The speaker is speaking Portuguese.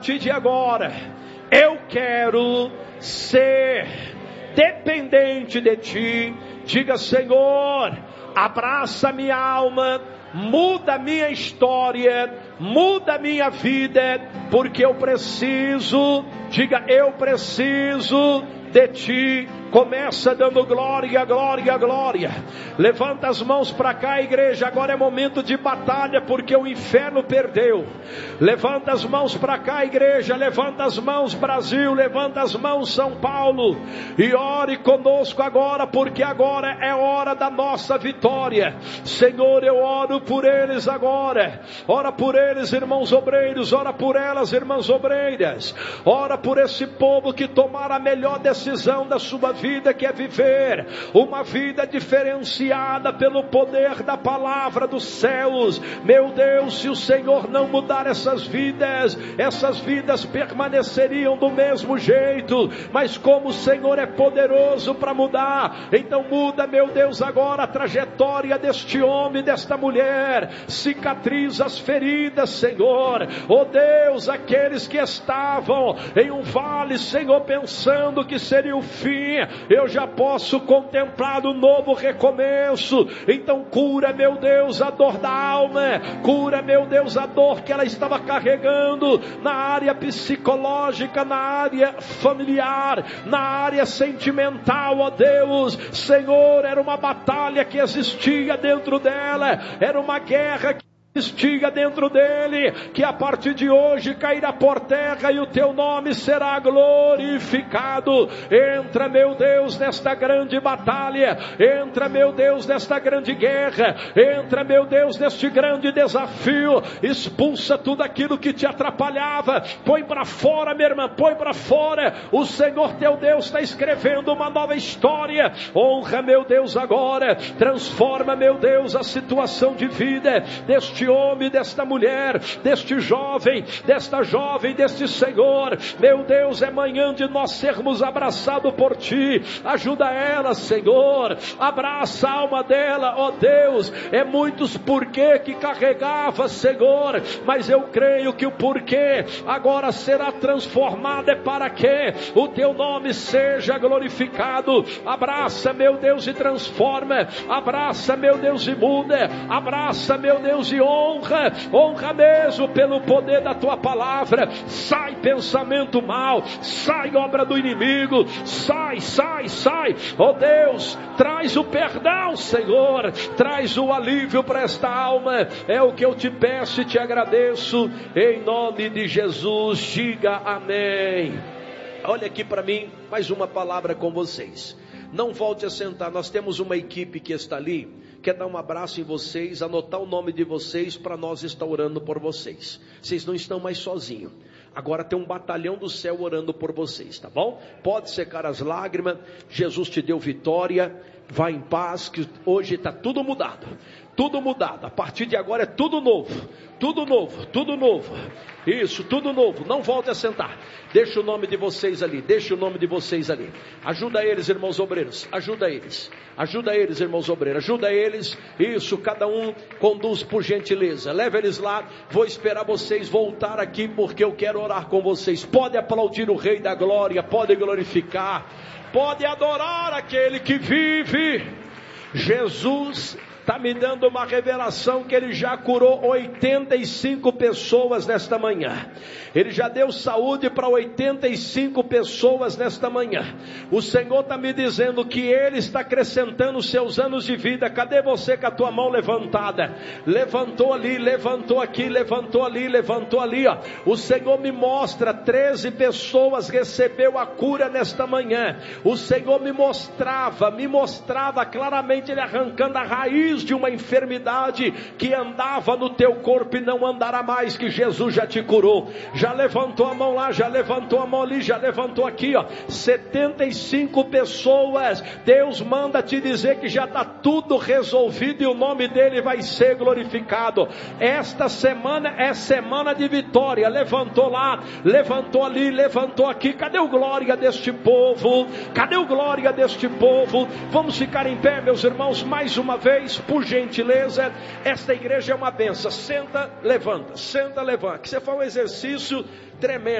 partir de agora, eu quero ser dependente de Ti. Diga: Senhor, abraça minha alma, muda minha história, muda minha vida, porque eu preciso. Diga: eu preciso de Ti. Começa dando glória, glória, glória. Levanta as mãos para cá, igreja. Agora é momento de batalha, porque o inferno perdeu. Levanta as mãos para cá, igreja. Levanta as mãos, Brasil. Levanta as mãos, São Paulo. E ore conosco agora, porque agora é hora da nossa vitória. Senhor, eu oro por eles agora. Ora por eles, irmãos obreiros. Ora por elas, irmãs obreiras. Ora por esse povo que tomar a melhor decisão da sua vida, que é viver uma vida diferenciada pelo poder da palavra dos céus. Meu Deus, se o Senhor não mudar essas vidas permaneceriam do mesmo jeito, mas como o Senhor é poderoso para mudar, então muda, meu Deus, agora a trajetória deste homem, desta mulher. Cicatriza as feridas, Senhor. Oh Deus, aqueles que estavam em um vale, Senhor, pensando que seria o fim, eu já posso contemplar um novo recomeço. Então cura, meu Deus, a dor da alma. Cura, meu Deus, a dor que ela estava carregando na área psicológica, na área familiar, na área sentimental. Ó Deus, Senhor, era uma batalha que existia dentro dela, era uma guerra que existia dentro dele, que a partir de hoje cairá por terra e o teu nome será glorificado. Entra, meu Deus, nesta grande batalha. Entra, meu Deus, nesta grande guerra. Entra, meu Deus, neste grande desafio. Expulsa tudo aquilo que te atrapalhava. Põe para fora, minha irmã, põe para fora. O Senhor teu Deus está escrevendo uma nova história. Honra, meu Deus, agora. Transforma, meu Deus, a situação de vida deste homem, desta mulher, deste jovem, desta jovem, deste Senhor. Meu Deus, é manhã de nós sermos abraçados por Ti. Ajuda ela, Senhor. Abraça a alma dela, ó Deus. É muitos porquê que carregava, Senhor, mas eu creio que o porquê agora será transformado, é para que o Teu nome seja glorificado. Abraça, meu Deus, e transforma. Abraça, meu Deus, e muda. Abraça, meu Deus, e honra, honra mesmo pelo poder da tua palavra. Sai pensamento mal, sai obra do inimigo, sai, sai, sai. Oh Deus, traz o perdão, Senhor, traz o alívio para esta alma. É o que eu te peço e te agradeço, em nome de Jesus. Diga amém. Olha aqui para mim, mais uma palavra com vocês. Não volte a sentar, nós temos uma equipe que está ali, quer dar um abraço em vocês, anotar o nome de vocês para nós estar orando por vocês. Vocês não estão mais sozinhos. Agora tem um batalhão do céu orando por vocês, tá bom? Pode secar as lágrimas. Jesus te deu vitória. Vá em paz, que hoje está tudo mudado. Tudo mudado. A partir de agora é tudo novo. Tudo novo, tudo novo. Isso, tudo novo. Não volte a sentar. Deixa o nome de vocês ali. Deixa o nome de vocês ali. Ajuda eles, irmãos obreiros. Ajuda eles. Ajuda eles, irmãos obreiros. Ajuda eles. Isso, cada um conduz por gentileza. Leva eles lá. Vou esperar vocês voltar aqui, porque eu quero orar com vocês. Pode aplaudir o Rei da Glória. Pode glorificar. Pode adorar aquele que vive. Jesus está me dando uma revelação que Ele já curou 85 pessoas nesta manhã. Ele já deu saúde para 85 pessoas nesta manhã. O Senhor está me dizendo que Ele está acrescentando seus anos de vida. Cadê você com a tua mão levantada? Levantou ali, levantou aqui, levantou ali, levantou ali, ó. O Senhor me mostra 13 pessoas recebeu a cura nesta manhã. O Senhor me mostrava claramente Ele arrancando a raiz de uma enfermidade que andava no teu corpo e não andará mais, que Jesus já te curou. Já levantou a mão lá, já levantou a mão ali, já levantou aqui, ó. 75 pessoas. Deus manda te dizer que já está tudo resolvido e o nome dele vai ser glorificado. Esta semana é semana de vitória. Levantou lá, levantou ali, levantou aqui. Cadê o glória deste povo? Cadê o glória deste povo? Vamos ficar em pé, meus irmãos, mais uma vez, por gentileza. Esta igreja é uma benção. Senta, levanta. Senta, levanta. Que você faz um exercício tremendo.